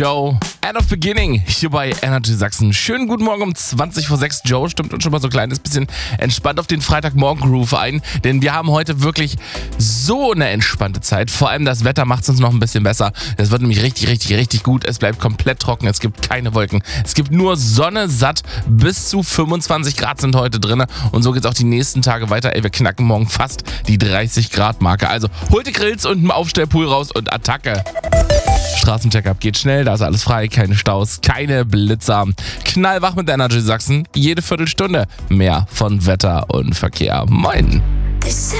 Joe. End of Beginning hier bei Energy Sachsen. Schönen guten Morgen um 20 vor 6. Joe stimmt uns schon mal so ein kleines bisschen entspannt auf den Freitagmorgen-Groove ein, denn wir haben heute wirklich so eine entspannte Zeit. Vor allem das Wetter macht es uns noch ein bisschen besser. Es wird nämlich richtig gut. Es bleibt komplett trocken, es gibt keine Wolken. Es gibt nur Sonne satt. Bis zu 25 Grad sind heute drin. Und so geht es auch die nächsten Tage weiter. Ey, wir knacken morgen fast die 30 Grad Marke. Also holt die Grills und einen Aufstellpool raus und Attacke. Straßencheckup geht schnell, da ist alles frei, keine Staus, keine Blitzer. Knallwach mit Energy Sachsen, jede Viertelstunde mehr von Wetter und Verkehr. Moin! They say